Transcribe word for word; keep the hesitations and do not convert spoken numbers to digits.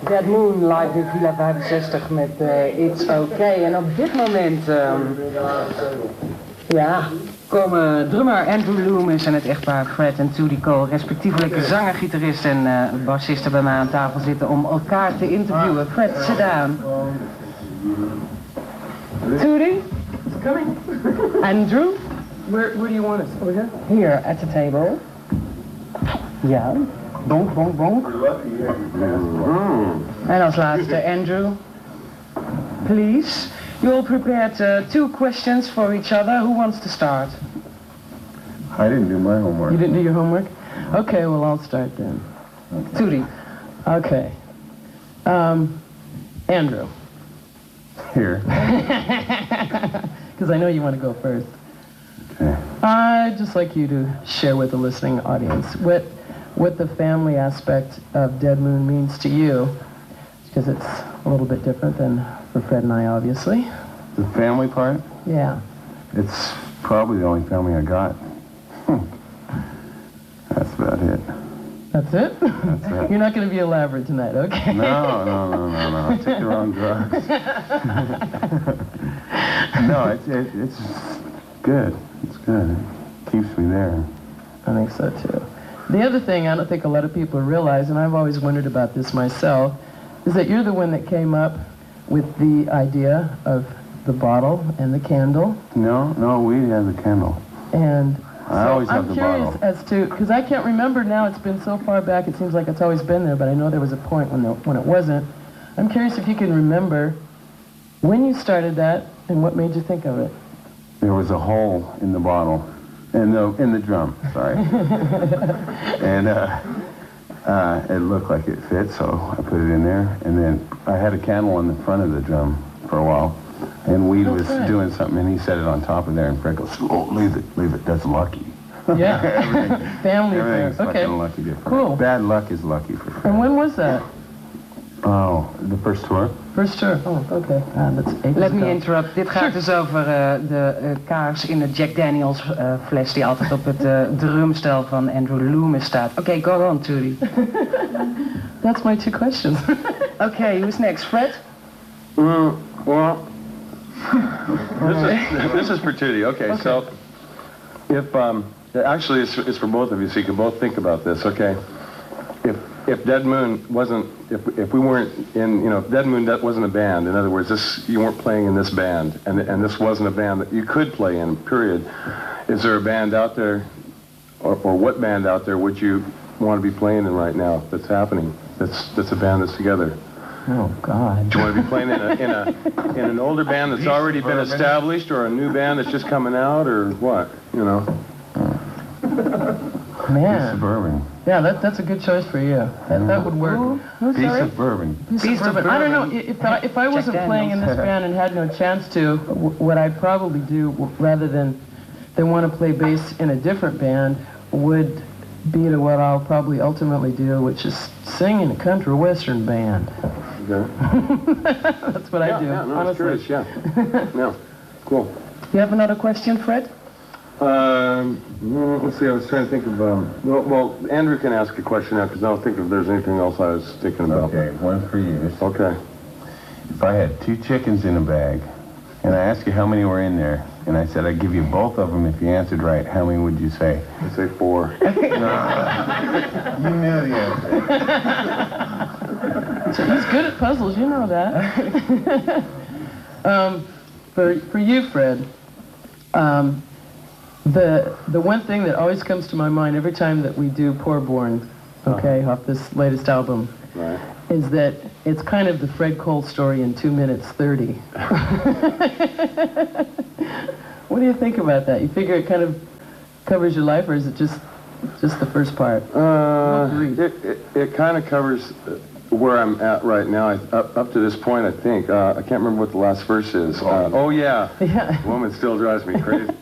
Dead Moon live in Villa vijfenzestig met uh, It's Okay. En op dit moment um, ja, komen drummer Andrew Loomis en het echtpaar Fred en Tootie Cole, respectievelijk zanger, gitarist en uh, bassisten, bij mij aan tafel zitten om elkaar te interviewen. Fred, sit down. Tootie? Coming. Andrew? Where, where do you want us? Over here? Here, at the table. Ja. Bonk, bonk, bonk. En als laatste, Andrew. Please. You all prepared uh, two questions for each other. Who wants to start? I didn't do my homework. You didn't do your homework? Okay, well, I'll start then. Okay. Tootie. Okay. Um, Andrew. Here. Because I know you want to go first. Okay. I'd just like you to share with the listening audience what what the family aspect of Dead Moon means to you, because it's a little bit different than for Fred and I, obviously. The family part? Yeah. It's probably the only family I got. Hmm. That's about it. That's it? That's it. You're not going to be elaborate tonight, okay? No, no, no, no, no. I took the wrong drugs. No, it's, it, it's good. It's good. It keeps me there. I think so, too. The other thing I don't think a lot of people realize, and I've always wondered about this myself, is that you're the one that came up with the idea of the bottle and the candle. No, no, we had the candle. And I so always have I'm the curious bottle. as to, because I can't remember now, it's been so far back, it seems like it's always been there, but I know there was a point when, the, when it wasn't. I'm curious if you can remember when you started that and what made you think of it. There was a hole in the bottle. In the, in the drum, sorry. And uh, uh, it looked like it fit, so I put it in there. And then I had a candle on the front of the drum for a while. And Weed was Okay. doing something, and he set it on top of there, and Fred goes, oh, leave it, leave it, that's lucky. Yeah. Everything, Family everything's affair. Okay. fucking lucky to Fred. Cool. Bad luck is lucky for Fred. And when was that? Oh, the first tour? First tour. Oh, okay. Ah, that's eight Let years me ago. interrupt. Dit gaat dus over uh, de uh, kaars in de Jack Daniels uh, fles die altijd op het uh, drumstel van Andrew Loomis staat. Oké, okay, go on, Tootie. That's my two questions. Okay, who's next? Fred? Mm, well, this is, this is for Tootie. Okay, Okay. so if, um, actually it's, it's for both of you, so you can both think about this, okay? If if Dead Moon wasn't, if if we weren't in, you know, if Dead Moon that wasn't a band, in other words, this you weren't playing in this band, and and this wasn't a band that you could play in, period. Is there a band out there, or, or what band out there would you want to be playing in right now that's happening? That's that's a band that's together. Oh, God. Do you want to be playing in a in a in an older band that's already been established, or a new band that's just coming out, or what? You know. Man. Suburban. Yeah, that, that's a good choice for you. That, that would work. Who? Who's Piece sorry? of bourbon. Piece Piece of of bourbon. I don't know, bourbon. if I, if I wasn't Jack playing in this Daniels. band and had no chance to, w- what I'd probably do, w- rather than, than want to play bass in a different band, would be to what I'll probably ultimately do, which is sing in a country western band. Okay. That's what I do, yeah, no, honestly. it's curious, yeah. No, cool. You have another question, Fred? Um, well, let's see, I was trying to think of, um, well, well Andrew can ask a question now, because I don't think if there's anything else I was thinking about. Okay, one for you. Okay. If I had two chickens in a bag, and I asked you how many were in there, and I said I'd give you both of them if you answered right, how many would you say? I'd say four. You knew the answer. He's good at puzzles, you know that. um, for, for you, Fred, um, the the one thing that always comes to my mind every time that we do Poor Born, okay, off this latest album, Right. is that it's kind of the Fred Cole story in two minutes thirty. What do you think about that? You figure it kind of covers your life, or is it just just the first part? Uh, Read. it, it, it kind of covers where I'm at right now. I, up, up to this point, I think. Uh, I can't remember what the last verse is. Uh, oh, yeah. Yeah. Woman still drives me crazy.